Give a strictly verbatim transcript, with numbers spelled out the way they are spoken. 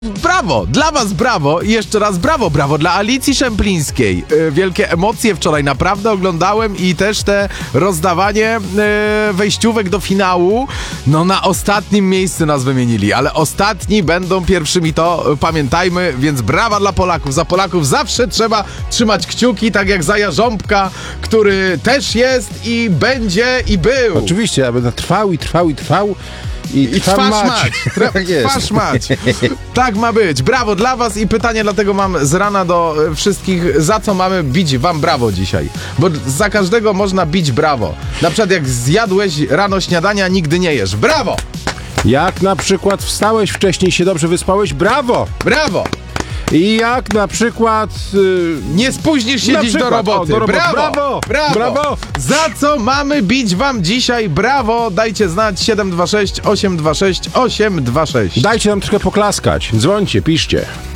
Brawo! Dla was brawo i jeszcze raz brawo, brawo dla Alicji Szemplińskiej. Yy, wielkie emocje wczoraj naprawdę oglądałem i też te rozdawanie yy, wejściówek do finału. No na ostatnim miejscu nas wymienili, ale ostatni będą pierwszymi, to yy, pamiętajmy, więc brawa dla Polaków. Za Polaków zawsze trzeba trzymać kciuki, tak jak za Jarząbka, który też jest i będzie i był. Oczywiście, ja będę trwał i trwał i trwał. I, I trwasz mać. mać. Tra- Tak jest. Trwasz mać. Tak ma być. Brawo dla was i pytanie dlatego mam z rana do e, wszystkich, za co mamy bić wam brawo dzisiaj. Bo za każdego można bić brawo. Na przykład jak zjadłeś rano śniadania, nigdy nie jesz. Brawo! Jak na przykład wstałeś wcześniej, się dobrze wyspałeś, brawo! Brawo! I jak na przykład... Yy, Nie spóźnisz się na dziś przykład, do roboty. o, do roboty. Brawo! Brawo! Brawo! Brawo! Za co mamy bić wam dzisiaj brawo? Dajcie znać siedem dwa sześć osiem dwa sześć osiem dwa sześć. Dajcie nam trochę poklaskać. Dzwońcie, piszcie.